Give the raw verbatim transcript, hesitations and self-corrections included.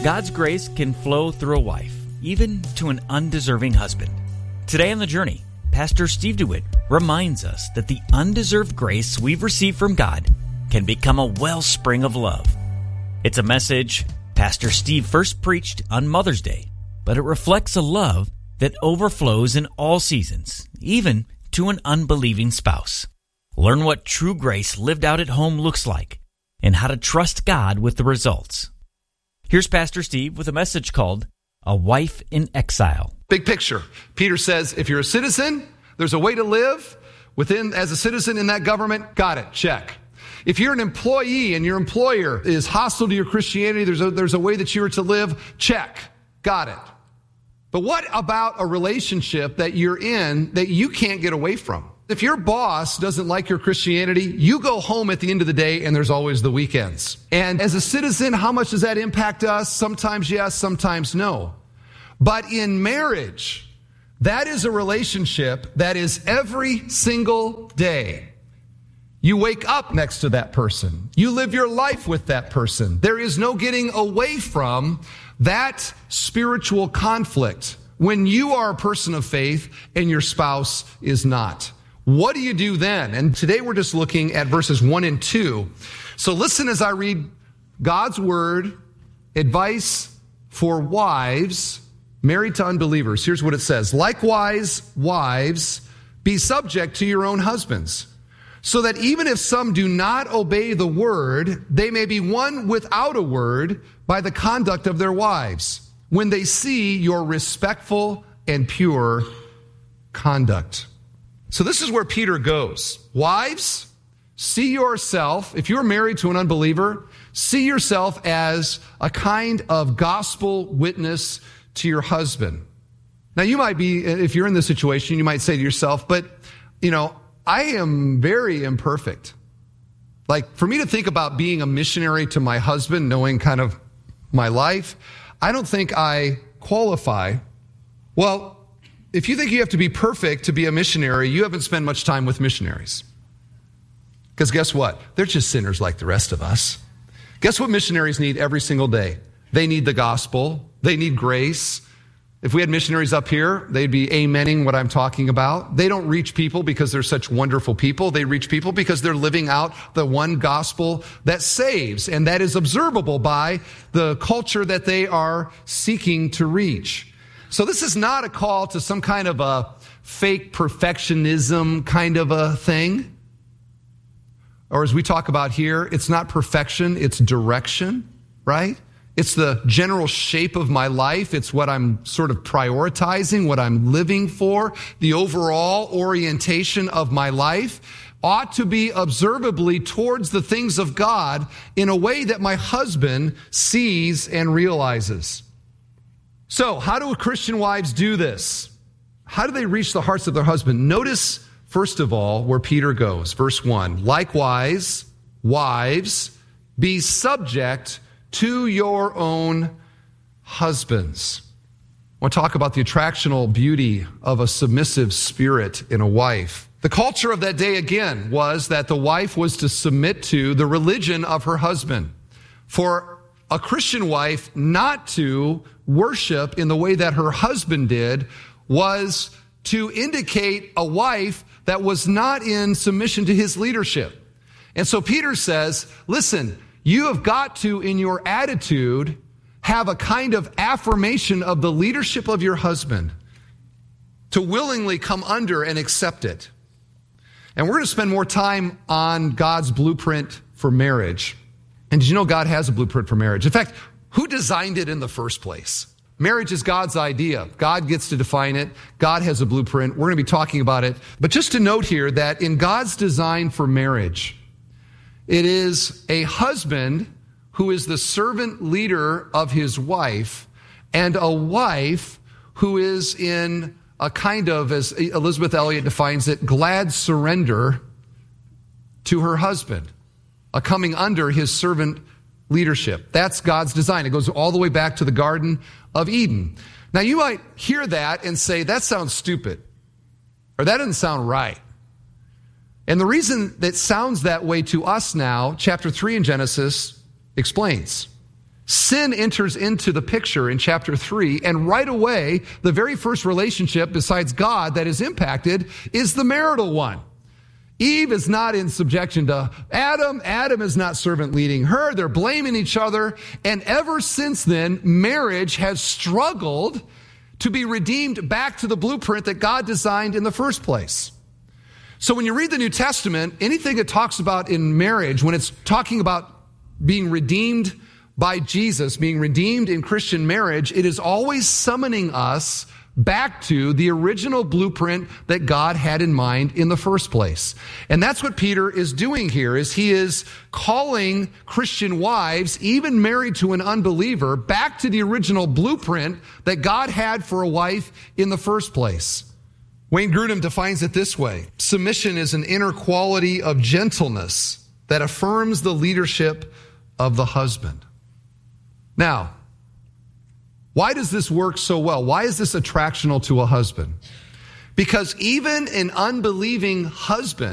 God's grace can flow through a wife, even to an undeserving husband. Today on The Journey, Pastor Steve DeWitt reminds us that the undeserved grace we've received from God can become a wellspring of love. It's a message Pastor Steve first preached on Mother's Day, but it reflects a love that overflows in all seasons, even to an unbelieving spouse. Learn what true grace lived out at home looks like and how to trust God with the results. Here's Pastor Steve with a message called A Wife in Exile. Big picture. Peter says, if you're a citizen, there's a way to live within as a citizen in that government. Got it. Check. If you're an employee and your employer is hostile to your Christianity, there's a, there's a way that you are to live. Check. Got it. But what about a relationship that you're in that you can't get away from? If your boss doesn't like your Christianity, you go home at the end of the day and there's always the weekends. And as a citizen, how much does that impact us? Sometimes yes, sometimes no. But in marriage, that is a relationship that is every single day. You wake up next to that person. You live your life with that person. There is no getting away from that spiritual conflict when you are a person of faith and your spouse is not. What do you do then? And today we're just looking at verses one and two. So listen as I read God's word, advice for wives married to unbelievers. Here's what it says. Likewise, wives, be subject to your own husbands, so that even if some do not obey the word, they may be won without a word by the conduct of their wives, when they see your respectful and pure conduct. So this is where Peter goes. Wives, see yourself, if you're married to an unbeliever, see yourself as a kind of gospel witness to your husband. Now you might be, if you're in this situation, you might say to yourself, but, you know, I am very imperfect. Like, for me to think about being a missionary to my husband, knowing kind of my life, I don't think I qualify. Well, if you think you have to be perfect to be a missionary, you haven't spent much time with missionaries. Because guess what? They're just sinners like the rest of us. Guess what missionaries need every single day? They need the gospel. They need grace. If we had missionaries up here, they'd be amening what I'm talking about. They don't reach people because they're such wonderful people. They reach people because they're living out the one gospel that saves, and that is observable by the culture that they are seeking to reach. So this is not a call to some kind of a fake perfectionism kind of a thing. Or as we talk about here, it's not perfection, it's direction, right? It's the general shape of my life. It's what I'm sort of prioritizing, what I'm living for. The overall orientation of my life ought to be observably towards the things of God in a way that my husband sees and realizes. So, how do Christian wives do this? How do they reach the hearts of their husband? Notice, first of all, where Peter goes. Verse one, likewise, wives, be subject to your own husbands. I want to talk about the attractional beauty of a submissive spirit in a wife. The culture of that day, again, was that the wife was to submit to the religion of her husband. For a Christian wife not to worship in the way that her husband did was to indicate a wife that was not in submission to his leadership. And so Peter says, listen, you have got to, in your attitude, have a kind of affirmation of the leadership of your husband, to willingly come under and accept it. And we're going to spend more time on God's blueprint for marriage. And did you know God has a blueprint for marriage? In fact, who designed it in the first place? Marriage is God's idea. God gets to define it. God has a blueprint. We're going to be talking about it. But just to note here that in God's design for marriage, it is a husband who is the servant leader of his wife, and a wife who is in a kind of, as Elizabeth Elliot defines it, glad surrender to her husband, a coming under his servant leadership. That's God's design. It goes all the way back to the Garden of Eden. Now, you might hear that and say, that sounds stupid, or that doesn't sound right. And the reason that sounds that way to us now, chapter three in Genesis explains. Sin enters into the picture in chapter three, and right away, the very first relationship besides God that is impacted is the marital one. Eve is not in subjection to Adam. Adam is not servant leading her. They're blaming each other. And ever since then, marriage has struggled to be redeemed back to the blueprint that God designed in the first place. So when you read the New Testament, anything it talks about in marriage, when it's talking about being redeemed by Jesus, being redeemed in Christian marriage, it is always summoning us back to the original blueprint that God had in mind in the first place. And that's what Peter is doing here, is he is calling Christian wives, even married to an unbeliever, back to the original blueprint that God had for a wife in the first place. Wayne Grudem defines it this way: submission is an inner quality of gentleness that affirms the leadership of the husband. Now, why does this work so well? Why is this attractional to a husband? Because even an unbelieving husband